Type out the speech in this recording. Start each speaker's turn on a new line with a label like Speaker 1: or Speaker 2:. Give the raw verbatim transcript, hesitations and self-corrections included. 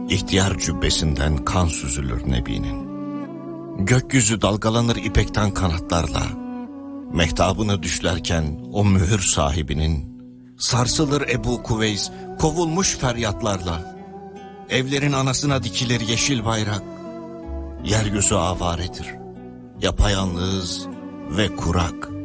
Speaker 1: İhtiyar cübbesinden kan süzülür Nebi'nin. Gökyüzü dalgalanır ipekten kanatlarla. Mehtabını düşlerken o mühür sahibinin. Sarsılır Ebu Kuveys kovulmuş feryatlarla. Evlerin anasına dikilir yeşil bayrak. Yeryüzü avaredir, yapayalnız ve kurak.